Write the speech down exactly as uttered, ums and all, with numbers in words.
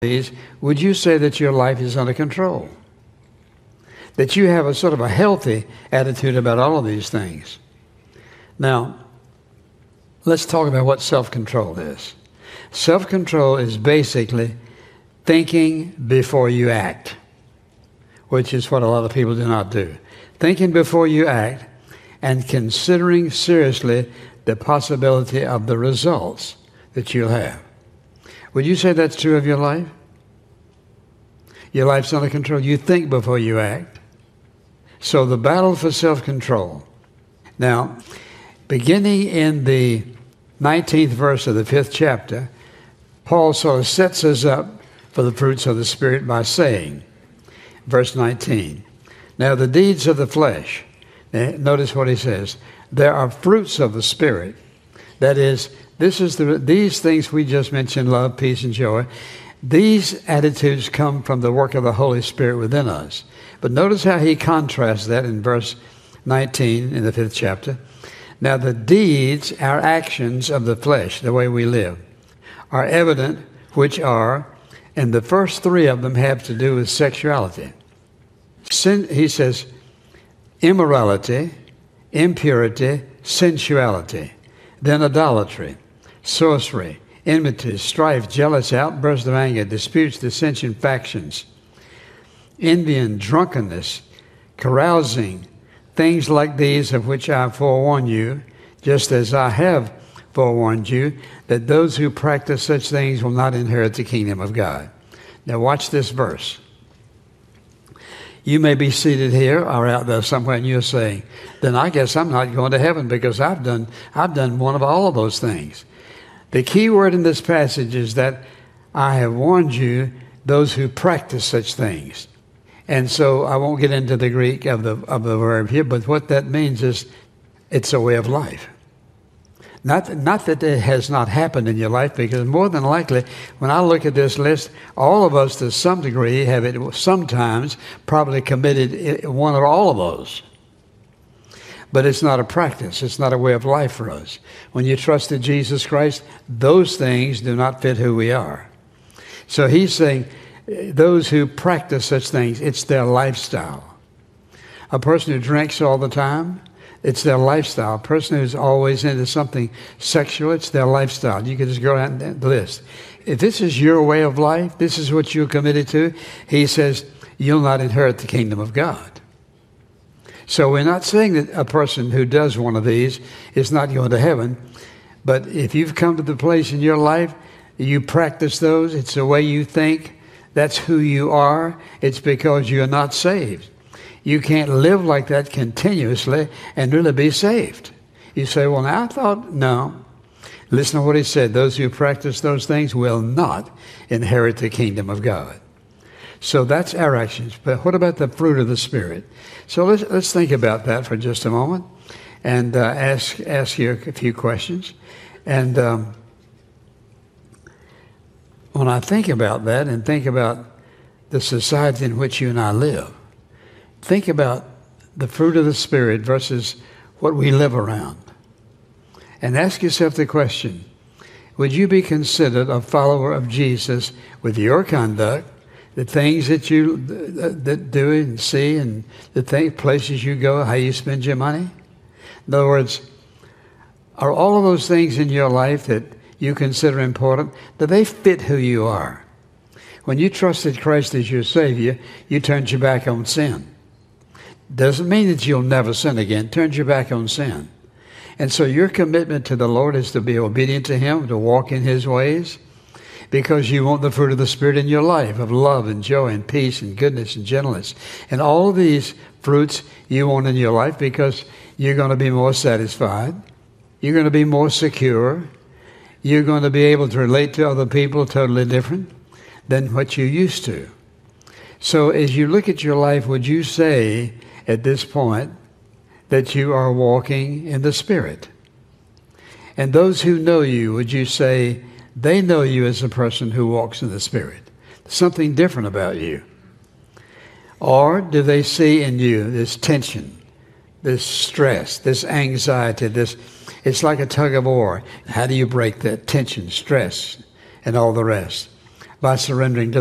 these, would you say that your life is under control? That you have a sort of a healthy attitude about all of these things. Now, let's talk about what self-control is. Self-control is basically thinking before you act, which is what a lot of people do not do. Thinking before you act and considering seriously the possibility of the results that you'll have. Would you say that's true of your life? Your life's under control. You think before you act. So the battle for self-control. Now, beginning in the nineteenth verse of the fifth chapter, Paul sort of sets us up for the fruits of the Spirit by saying, verse nineteen, now the deeds of the flesh, notice what he says, there are fruits of the Spirit. That is, this is the these things we just mentioned, love, peace, and joy. These attitudes come from the work of the Holy Spirit within us. But notice how he contrasts that in verse nineteen in the fifth chapter. Now the deeds, our actions of the flesh, the way we live, are evident, which are, and the first three of them have to do with sexuality. Sin, he says, immorality, impurity, sensuality, then idolatry, sorcery, enmity, strife, jealous outbursts of anger, disputes, dissension, factions, envy and drunkenness, carousing, things like these of which I forewarn you, just as I have forewarned you, that those who practice such things will not inherit the kingdom of God. Now watch this verse. You may be seated here or out there somewhere and you're saying, then I guess I'm not going to heaven because I've done I've done one of all of those things. The key word in this passage is that I have warned you, those who practice such things. And so I won't get into the Greek of the of the verb here, but what that means is it's a way of life. Not, not that it has not happened in your life, because more than likely, when I look at this list, all of us to some degree have it sometimes probably committed one or all of those. But it's not a practice. It's not a way of life for us. When you trusted Jesus Christ, those things do not fit who we are. So he's saying those who practice such things, it's their lifestyle. A person who drinks all the time, it's their lifestyle. A person who's always into something sexual, it's their lifestyle. You can just go down the list. If this is your way of life, this is what you're committed to, he says, you'll not inherit the kingdom of God. So we're not saying that a person who does one of these is not going to heaven. But if you've come to the place in your life, you practice those, it's the way you think, that's who you are, it's because you're not saved. You can't live like that continuously and really be saved. You say, well, now I thought, no. Listen to what he said. Those who practice those things will not inherit the kingdom of God. So that's our actions. But what about the fruit of the Spirit? So let's, let's think about that for just a moment and uh, ask, ask you a few questions. And um, when I think about that and think about the society in which you and I live, think about the fruit of the Spirit versus what we live around. And ask yourself the question, would you be considered a follower of Jesus with your conduct, the things that you that do and see, and the things, places you go, how you spend your money? In other words, are all of those things in your life that you consider important, do they fit who you are? When you trusted Christ as your Savior, you turned your back on sin. Doesn't mean that you'll never sin again. Turns your back on sin. And so your commitment to the Lord is to be obedient to Him, to walk in His ways, because you want the fruit of the Spirit in your life, of love and joy and peace and goodness and gentleness. And all of these fruits you want in your life because you're going to be more satisfied. You're going to be more secure. You're going to be able to relate to other people totally different than what you used to. So as you look at your life, would you say at this point that you are walking in the Spirit? And those who know you, would you say they know you as a person who walks in the Spirit? Something different about you. Or do they see in you this tension, this stress, this anxiety, this, it's like a tug of war. How do you break that tension, stress, and all the rest? by surrendering to